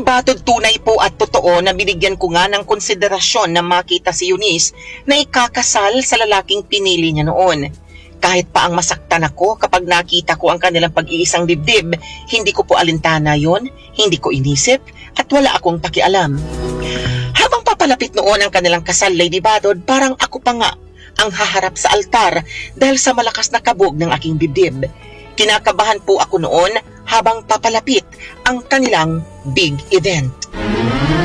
Batod tunay po at totoo na binigyan ko nga ng konsiderasyon na makita si Eunice na ikakasal sa lalaking pinili niya noon. Kahit pa ang masaktan ako kapag nakita ko ang kanilang pag-iisang dibdib, hindi ko po alintana yon, hindi ko inisip at wala akong pakialam. Habang papalapit noon ang kanilang kasal, Lady Batod, parang ako pa nga ang haharap sa altar dahil sa malakas na kabog ng aking dibdib. Kinakabahan po ako noon habang papalapit ang kanilang big event.